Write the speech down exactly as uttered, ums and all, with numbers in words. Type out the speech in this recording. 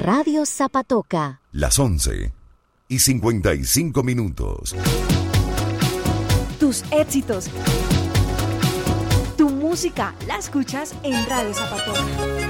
Radio Zapatoca. Las once y cincuenta y cinco minutos. Tus éxitos. Tu música la escuchas en Radio Zapatoca.